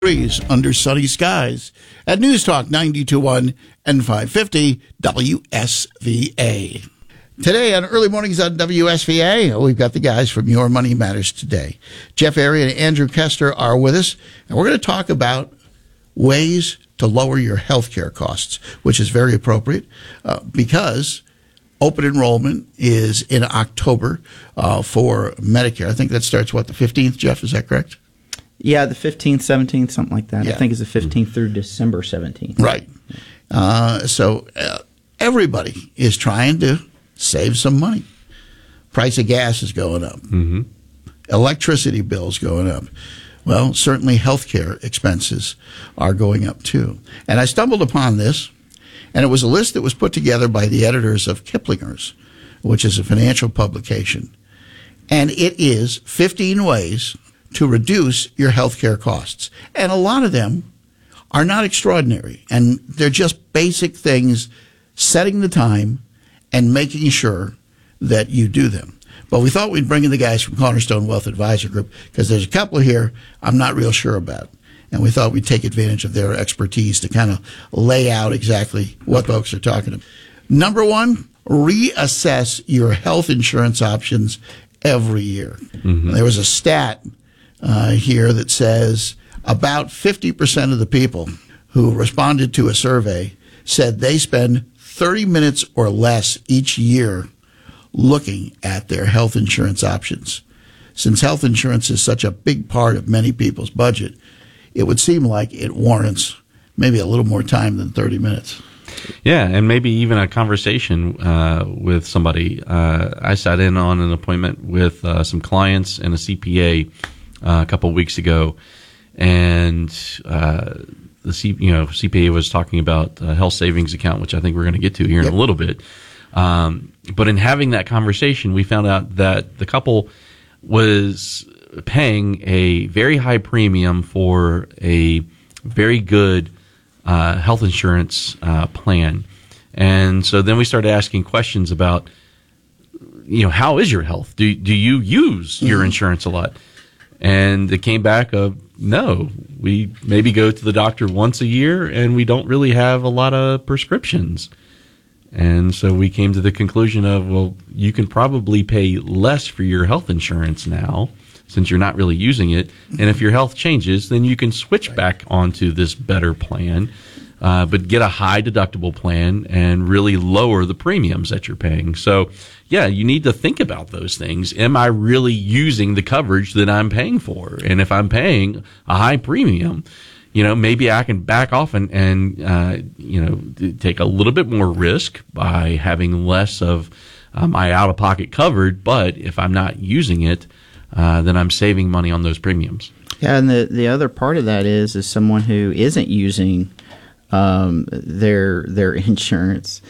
Degrees under sunny skies at News Talk 92.1 and 550 WSVA. Today on Early Mornings on WSVA, we've got the guys from Your Money Matters Today. Jeff Airy and Andrew Kester are with us, and we're going to talk about ways to lower your health care costs, which is very appropriate because open enrollment is in October for Medicare. I think that starts, the 15th, Jeff? Is that correct? Yeah, the 15th, 17th, something like that. Yeah. I think it's the 15th through December 17th. Right. So everybody is trying to save some money. Price of gas is going up. Mm-hmm. Electricity bills going up. Well, certainly healthcare expenses are going up too. And I stumbled upon this, and it was a list that was put together by the editors of Kiplinger's, which is a financial publication. And it is 15 ways to reduce your healthcare costs. And a lot of them are not extraordinary. And they're just basic things, setting the time and making sure that you do them. But we thought we'd bring in the guys from Cornerstone Wealth Advisor Group because there's a couple here I'm not real sure about. And we thought we'd take advantage of their expertise to kind of lay out exactly what folks are talking about. Number one, reassess your health insurance options every year. Mm-hmm. There was a stat here that says about 50% of the people who responded to a survey said they spend 30 minutes or less each year looking at their health insurance options. Since health insurance is such a big part of many people's budget, it would seem like it warrants maybe a little more time than 30 minutes. Yeah, and maybe even a conversation with somebody. I sat in on an appointment with some clients and a CPA a couple of weeks ago, and the CPA was talking about a health savings account, which I think we're going to get to here in a little bit. But in having that conversation, we found out that the couple was paying a very high premium for a very good health insurance plan. And so then we started asking questions about, how is your health? Do you use your insurance a lot? And it came back no, we maybe go to the doctor once a year and we don't really have a lot of prescriptions. And so we came to the conclusion of, well, you can probably pay less for your health insurance now since you're not really using it. And if your health changes, then you can switch back onto this better plan, but get a high deductible plan and really lower the premiums that you're paying. So, yeah, you need to think about those things. Am I really using the coverage that I'm paying for? And if I'm paying a high premium, maybe I can back off and take a little bit more risk by having less of my out-of-pocket covered. But if I'm not using it, then I'm saving money on those premiums. Yeah, and the other part of that is someone who isn't using their insurance.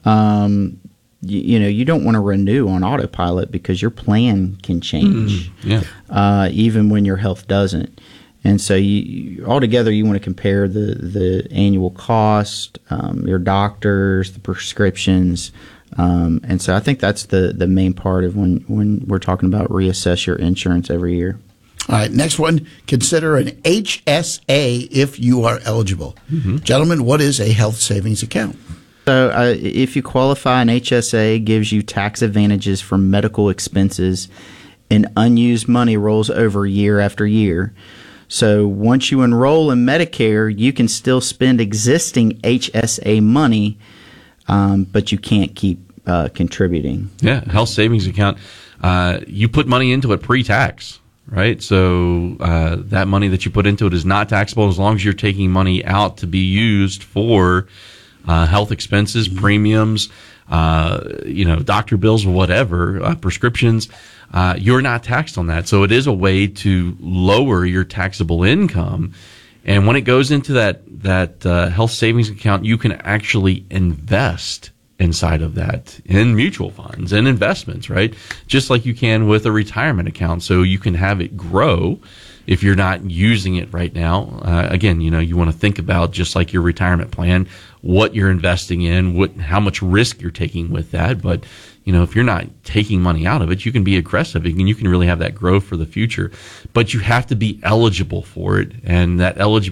You don't want to renew on autopilot because your plan can change. Even when your health doesn't. And so altogether you want to compare the annual cost, your doctors, the prescriptions. And so I think that's the main part of when we're talking about reassess your insurance every year. All right, next one, consider an HSA if you are eligible. Mm-hmm. Gentlemen, what is a health savings account? So if you qualify, an HSA gives you tax advantages for medical expenses, and unused money rolls over year after year. So once you enroll in Medicare, you can still spend existing HSA money, but you can't keep contributing. Yeah, health savings account. You put money into it pre-tax, right? So that money that you put into it is not taxable as long as you're taking money out to be used for health expenses, premiums, doctor bills or whatever, prescriptions. You're not taxed on that. So it is a way to lower your taxable income. And when it goes into that health savings account, you can actually invest inside of that in mutual funds and investments, right? Just like you can with a retirement account. So you can have it grow if you're not using it right now, again, you want to think about, just like your retirement plan, what you're investing in, how much risk you're taking with that. But if you're not taking money out of it, you can be aggressive and you can really have that growth for the future. But you have to be eligible for it, and that